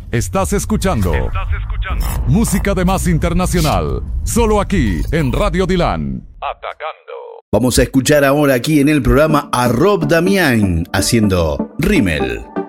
Estás escuchando música de más internacional, solo aquí en Radio Dilan. Atacando. Vamos a escuchar ahora aquí en el programa a Rob Damián haciendo Rimmel.